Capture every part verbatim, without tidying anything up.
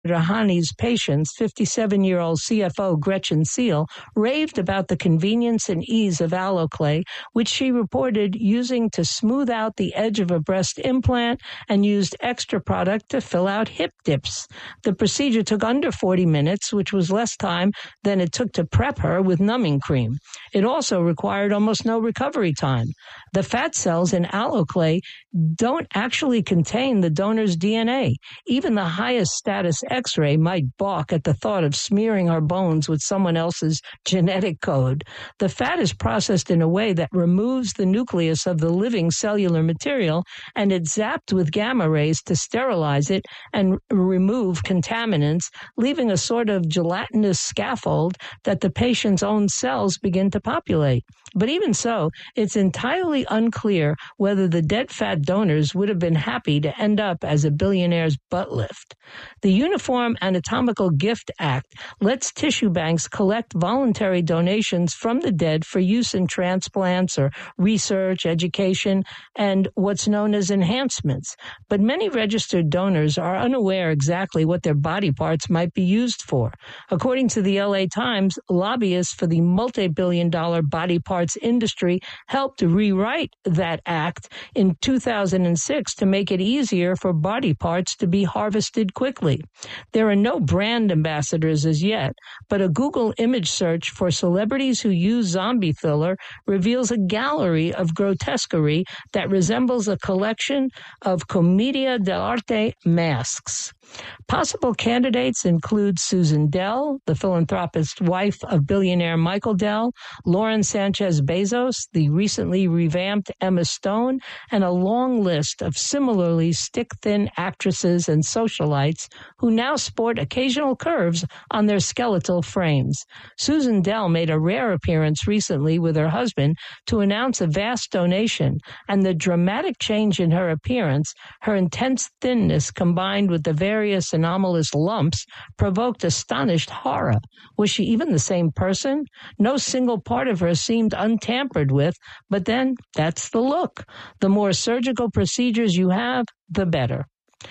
Rahani's patients, fifty-seven-year-old C F O Gretchen Seal, raved about the convenience and ease of Alloclay, which she reported using to smooth out the edge of a breast implant and used extra product to fill out hip dips. The procedure took under forty minutes, which was less time than it took to prep her with numbing cream. It also required almost no recovery time. The fat cells in Alloclay don't actually contain the donor's D N A. Even the highest status X-ray might balk at the thought of smearing our bones with someone else's genetic code. The fat is processed in a way that removes the nucleus of the living cellular material, and it's zapped with gamma rays to sterilize it and remove contaminants, leaving a sort of gelatinous scaffold that the patient's own cells begin to populate. But even so, it's entirely unclear whether the dead fat donors would have been happy to end up as a billionaire's butt lift. The Uniform Anatomical Gift Act lets tissue banks collect voluntary donations from the dead for use in transplants or research, education, and what's known as enhancements. But many registered donors are unaware exactly what their body parts might be used for. According to the L A Times, lobbyists for the multi-billion dollar body parts industry helped rewrite that act in two thousand six to make it easier for body parts to be harvested quickly. There are no brand ambassadors as yet, but a Google image search for celebrities who use zombie filler reveals a gallery of grotesquerie that resembles a collection of commedia dell'arte masks. Possible candidates include Susan Dell, the philanthropist wife of billionaire Michael Dell, Lauren Sanchez Bezos, the recently revamped Emma Stone, and a long list of similarly stick-thin actresses and socialites who now sport occasional curves on their skeletal frames. Susan Dell made a rare appearance recently with her husband to announce a vast donation, and the dramatic change in her appearance, her intense thinness combined with the various anomalous lumps, provoked astonished horror. Was she even the same person? No single part of her seemed untampered with, but then that's the look. The more surgical procedures you have, the better.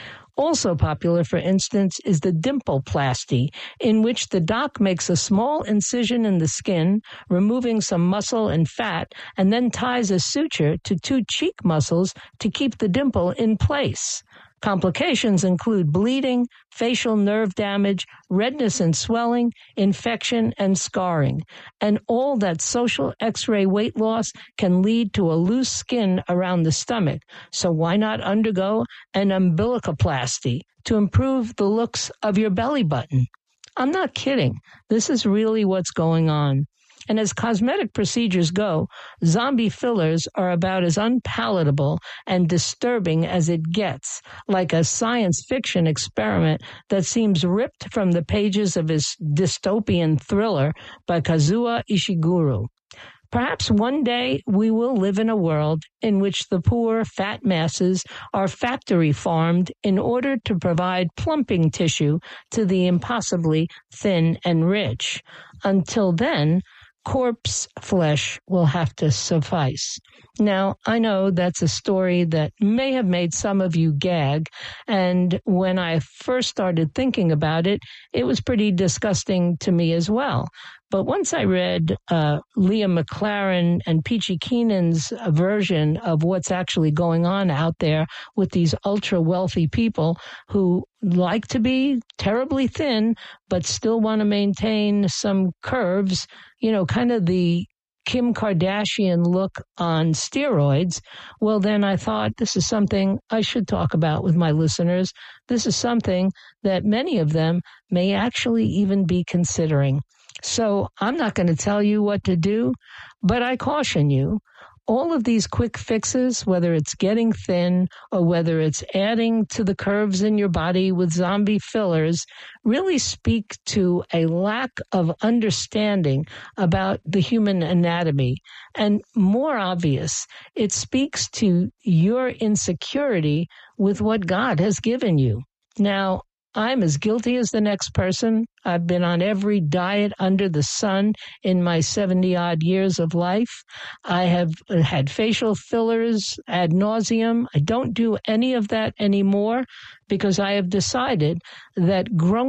Also popular, for instance, is the dimpleplasty, in which the doc makes a small incision in the skin, removing some muscle and fat, and then ties a suture to two cheek muscles to keep the dimple in place. Complications include bleeding, facial nerve damage, redness and swelling, infection, and scarring. And all that social X-ray weight loss can lead to a loose skin around the stomach. So why not undergo an umbilicoplasty to improve the looks of your belly button? I'm not kidding. This is really what's going on. And as cosmetic procedures go, zombie fillers are about as unpalatable and disturbing as it gets, like a science fiction experiment that seems ripped from the pages of his dystopian thriller by Kazuo Ishiguro. Perhaps one day we will live in a world in which the poor, fat masses are factory farmed in order to provide plumping tissue to the impossibly thin and rich. Until then, corpse flesh will have to suffice. Now, I know that's a story that may have made some of you gag, and when I first started thinking about it, it was pretty disgusting to me as well. But once I read uh, Leah McLaren and Peachy Keenan's version of what's actually going on out there with these ultra-wealthy people who like to be terribly thin but still want to maintain some curves, you know, kind of the Kim Kardashian look on steroids, well, then I thought this is something I should talk about with my listeners. This is something that many of them may actually even be considering. So I'm not going to tell you what to do, but I caution you, all of these quick fixes, whether it's getting thin or whether it's adding to the curves in your body with zombie fillers, really speak to a lack of understanding about the human anatomy. And more obvious, it speaks to your insecurity with what God has given you. Now, I'm as guilty as the next person. I've been on every diet under the sun in my seventy-odd years of life. I have had facial fillers ad nauseum. I don't do any of that anymore because I have decided that growing